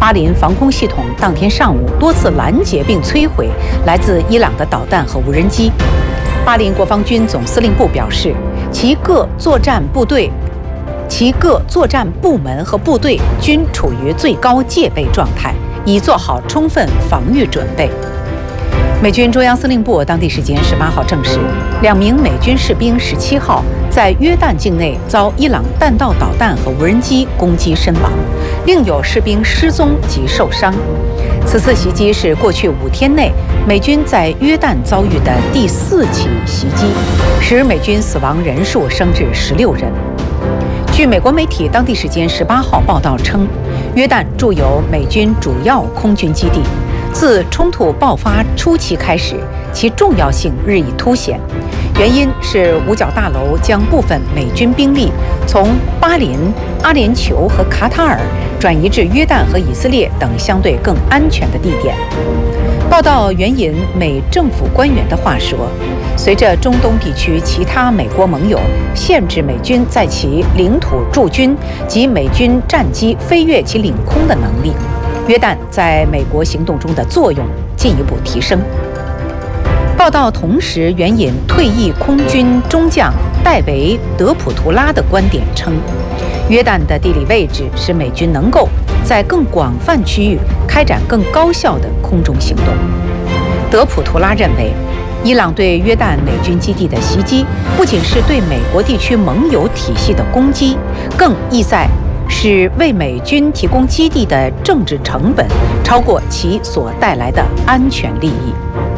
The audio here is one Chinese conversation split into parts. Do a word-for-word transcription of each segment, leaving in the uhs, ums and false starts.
巴林防空系统当天上午多次拦截并摧毁来自伊朗的导弹和无人机。巴林国防军总司令部表示，其各作战部队、其各作战部门和部队均处于最高戒备状态，已做好充分防御准备。美军中央司令部当地时间十八号证实，两名美军士兵十七号在约旦境内遭伊朗弹道导弹和无人机攻击身亡，另有士兵失踪及受伤。此次袭击是过去五天内美军在约旦遭遇的第四起袭击，使美军死亡人数升至十六人。据美国媒体当地时间十八号报道称，约旦驻有美军主要空军基地。自冲突爆发初期开始，其重要性日益凸显。原因是五角大楼将部分美军兵力从巴林、阿联酋和卡塔尔转移至约旦和以色列等相对更安全的地点。报道援引美政府官员的话说，随着中东地区其他美国盟友限制美军在其领土驻军及美军战机飞越其领空的能力，约旦在美国行动中的作用进一步提升。报道同时援引退役空军中将戴维·德普图拉的观点称，约旦的地理位置使美军能够在更广泛区域开展更高效的空中行动。德普图拉认为，伊朗对约旦美军基地的袭击不仅是对美国地区盟友体系的攻击，更意在使为美军提供基地的政治成本超过其所带来的安全利益。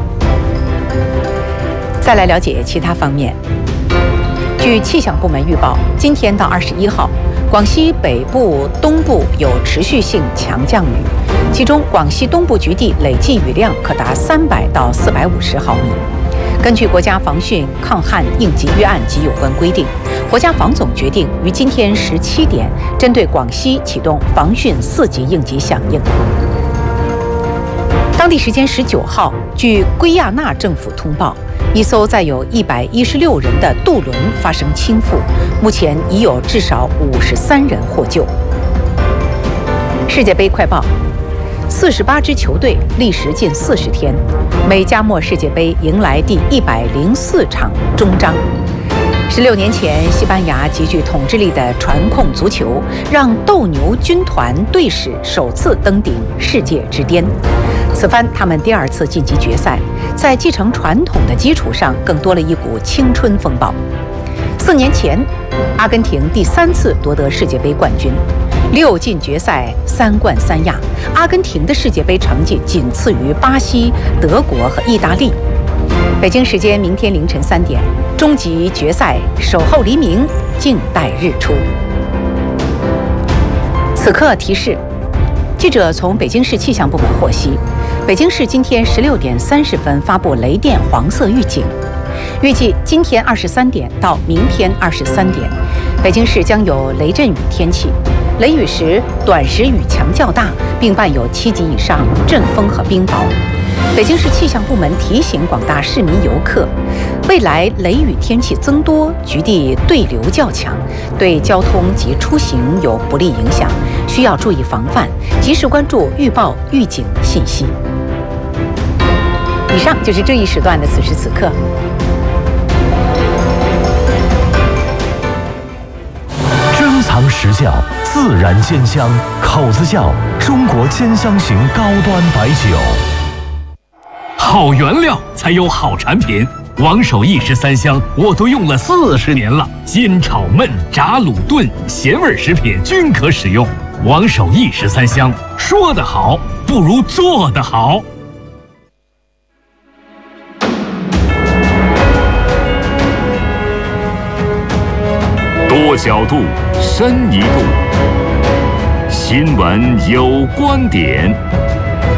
再来了解其他方面。据气象部门预报，今天到二十一号，广西北部、东部有持续性强降雨，其中广西东部局地累计雨量可达三百到四百五十毫米。根据国家防汛抗旱应急预案及有关规定，国家防总决定于今天十七点针对广西启动防汛四级应急响应。当地时间十九号，据圭亚那政府通报，一艘载有一百一十六人的渡轮发生倾覆，目前已有至少五十三人获救。世界杯快报：四十八支球队历时近四十天，美加墨世界杯迎来第一百零四场终章。十六年前，西班牙极具统治力的传控足球让斗牛军团队史首次登顶世界之巅。此番他们第二次晋级决赛，在继承传统的基础上，更多了一股青春风暴。四年前，阿根廷第三次夺得世界杯冠军，六进决赛，三冠三亚。阿根廷的世界杯成绩仅次于巴西、德国和意大利。北京时间明天凌晨三点，终极决赛守候黎明，静待日出。此刻提示：记者从北京市气象部门获悉，北京市今天十六点三十分发布雷电黄色预警，预计今天二十三点到明天二十三点，北京市将有雷阵雨天气。雷雨时，短时雨强较大，并伴有七级以上阵风和冰雹。北京市气象部门提醒广大市民游客，未来雷雨天气增多，局地对流较强，对交通及出行有不利影响，需要注意防范，及时关注预报预警信息。以上就是这一时段的此时此刻。 珍藏实窖，自然煎香，口子窖，中国煎香型高端白酒。 好原料才有好产品，王守义十三香我都用了四十年了，煎炒焖炸卤炖咸味食品均可使用。王守义十三香，说得好不如做得好。 多角度，深一度，新闻有观点。